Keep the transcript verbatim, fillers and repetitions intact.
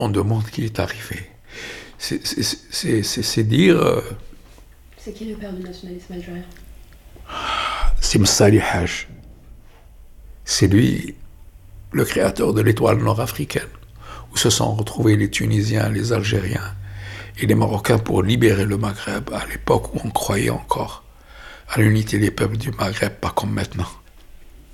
on demande qui est arrivé. C'est, c'est, c'est, c'est, c'est dire... Euh, c'est qui le père du nationalisme algérien? C'est Messali Haj. C'est lui, le créateur de l'étoile nord-africaine, où se sont retrouvés les Tunisiens, les Algériens et les Marocains pour libérer le Maghreb, à l'époque où on croyait encore à l'unité des peuples du Maghreb, pas comme maintenant.